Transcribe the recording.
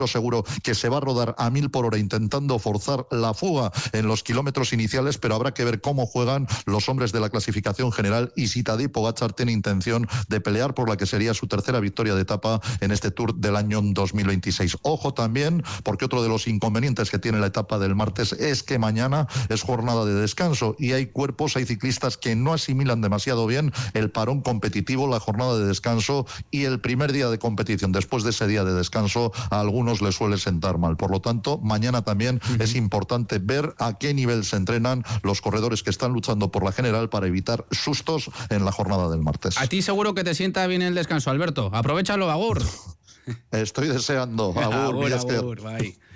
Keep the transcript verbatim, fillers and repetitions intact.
seguro que se va a rodar a mil por hora intentando forzar la fuga en los kilómetros iniciales, pero habrá que ver cómo juegan los hombres de la clasificación general y si Tadej Pogačar tiene intención de pelear por la que sería su tercera victoria de etapa en este Tour del año dos mil veintiséis. Ojo también, porque otro de los inconvenientes que tiene la etapa del martes es que mañana es jornada de descanso y hay cuerpos, hay ciclistas que no asimilan demasiado bien el parón competitivo, la jornada de descanso y el primer día de competición. Después de ese día de descanso a algunos les suele sentar mal. Por lo tanto, mañana también uh-huh. es importante ver a qué nivel se entrenan los corredores que están luchando por la general para evitar sustos en la jornada del martes. A ti seguro que te sienta bien el descanso, Alberto. Aprovechalo, agur. Estoy deseando. Agur, agur, agur, bye.